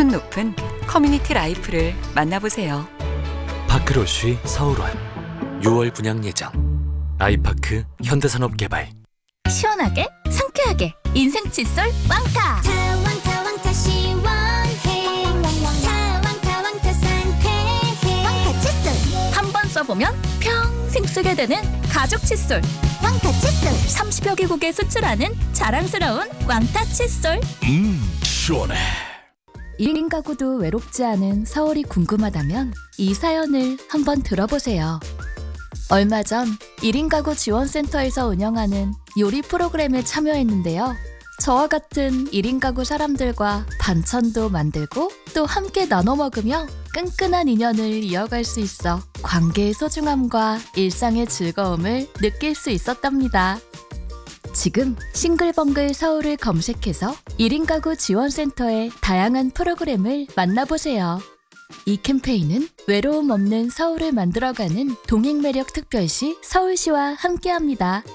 수준 높은 커뮤니티 라이프를 만나보세요. 파크로쉬 서울원 6월 분양 예정. 아이파크 현대산업개발. 시원하게 상쾌하게 인생 칫솔 왕타. 왕타 시원해. 왕타 상쾌해. 왕타 칫솔 한 번 써보면 평생 쓰게 되는 가죽 칫솔. 왕타 칫솔 30여 개국에 수출하는 자랑스러운 왕타 칫솔. 시원해. 1인 가구도 외롭지 않은 서울이 궁금하다면 이 사연을 한번 들어보세요. 얼마 전 1인 가구 지원센터에서 운영하는 요리 프로그램에 참여했는데요. 저와 같은 1인 가구 사람들과 반찬도 만들고 또 함께 나눠 먹으며 끈끈한 인연을 이어갈 수 있어 관계의 소중함과 일상의 즐거움을 느낄 수 있었답니다. 지금 싱글벙글 서울을 검색해서 1인 가구 지원센터의 다양한 프로그램을 만나보세요. 이 캠페인은 외로움 없는 서울을 만들어가는 동행매력 특별시 서울시와 함께합니다.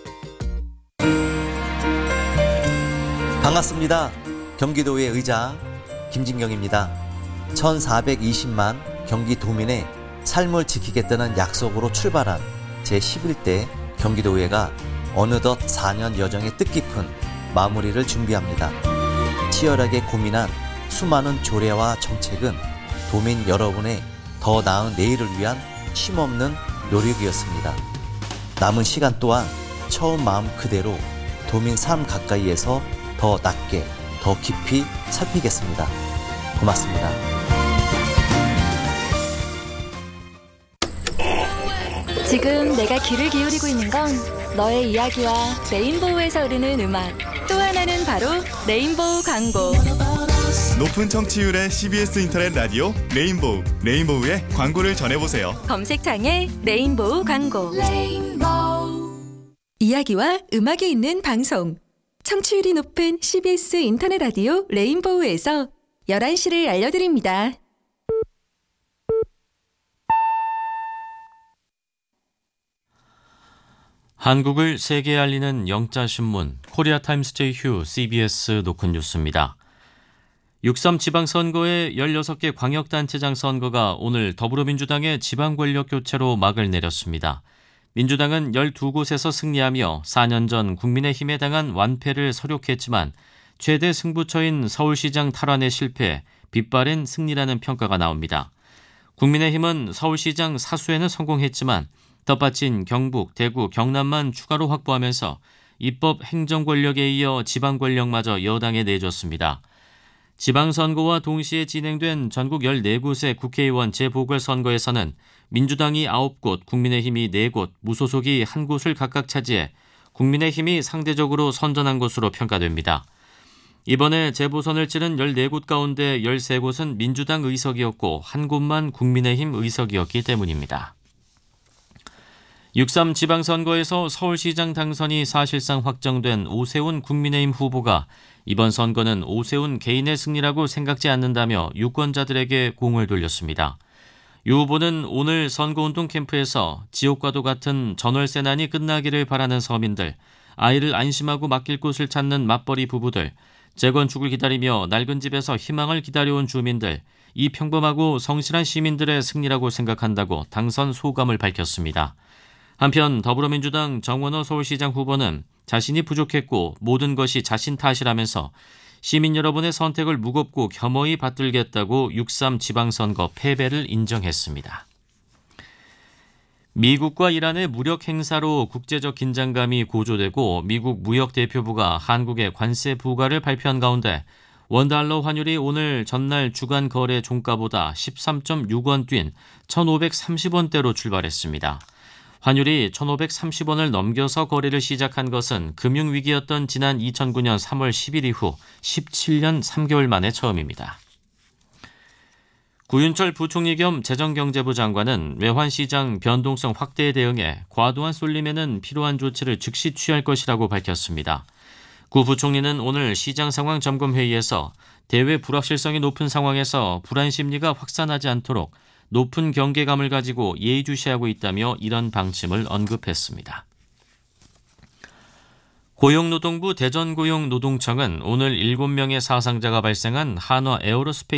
반갑습니다. 경기도의 의자 김진경입니다. 1420만 경기도민의 삶을 지키겠다는 약속으로 출발한 제11대 경기도의회가 어느덧 4년 여정의 뜻깊은 마무리를 준비합니다. 치열하게 고민한 수많은 조례와 정책은 도민 여러분의 더 나은 내일을 위한 쉼없는 노력이었습니다. 남은 시간 또한 처음 마음 그대로 도민 삶 가까이에서 더 낮게, 더 깊이 살피겠습니다. 고맙습니다. 지금 내가 귀를 기울이고 있는 건 너의 이야기와 레인보우에서 흐르는 음악, 또 하나는 바로 레인보우 광고. 높은 청취율의 CBS 인터넷 라디오 레인보우의 광고를 전해보세요. 검색창에 레인보우 광고. 이야기와 음악이 있는 방송. 청취율이 높은 CBS 인터넷 라디오 레인보우에서 11시를 알려드립니다. 한국을 세계에 알리는 영자신문 코리아타임스 제휴 CBS 노컷 뉴스입니다. 6.3 지방선거의 16개 광역단체장 선거가 오늘 더불어민주당의 지방권력 교체로 막을 내렸습니다. 민주당은 12곳에서 승리하며 4년 전 국민의힘에 당한 완패를 서력했지만 최대 승부처인 서울시장 탈환에 실패해 빗발인 승리라는 평가가 나옵니다. 국민의힘은 서울시장 사수에는 성공했지만 덧받친 경북, 대구, 경남만 추가로 확보하면서 입법 행정권력에 이어 지방권력마저 여당에 내줬습니다. 지방선거와 동시에 진행된 전국 14곳의 국회의원 재보궐선거에서는 민주당이 9곳, 국민의힘이 4곳, 무소속이 1곳을 각각 차지해 국민의힘이 상대적으로 선전한 것으로 평가됩니다. 이번에 재보선을 치른 14곳 가운데 13곳은 민주당 의석이었고 1곳만 국민의힘 의석이었기 때문입니다. 6.3 지방선거에서 서울시장 당선이 사실상 확정된 오세훈 국민의힘 후보가 이번 선거는 오세훈 개인의 승리라고 생각지 않는다며 유권자들에게 공을 돌렸습니다. 유 후보는 오늘 선거운동 캠프에서 지옥과도 같은 전월세난이 끝나기를 바라는 서민들, 아이를 안심하고 맡길 곳을 찾는 맞벌이 부부들, 재건축을 기다리며 낡은 집에서 희망을 기다려온 주민들, 이 평범하고 성실한 시민들의 승리라고 생각한다고 당선 소감을 밝혔습니다. 한편 더불어민주당 정원호 서울시장 후보는 자신이 부족했고 모든 것이 자신 탓이라면서 시민 여러분의 선택을 무겁고 겸허히 받들겠다고 6.3 지방선거 패배를 인정했습니다. 미국과 이란의 무력 행사로 국제적 긴장감이 고조되고 미국 무역대표부가 한국에 관세 부과를 발표한 가운데 원달러 환율이 오늘 전날 주간 거래 종가보다 13.6원 뛴 1,530원대로 출발했습니다. 환율이 1,530원을 넘겨서 거래를 시작한 것은 금융위기였던 지난 2009년 3월 10일 이후 17년 3개월 만에 처음입니다. 구윤철 부총리 겸 재정경제부 장관은 외환시장 변동성 확대에 대응해 과도한 쏠림에는 필요한 조치를 즉시 취할 것이라고 밝혔습니다. 구 부총리는 오늘 시장 상황 점검 회의에서 대외 불확실성이 높은 상황에서 불안 심리가 확산하지 않도록 높은 경계감을 가지고 예의주시하고 있다며 이런 방침을 언급했습니다. 고용노동부 대전고용노동청은 오늘 7명의 사상자가 발생한 한화 에어로스페이스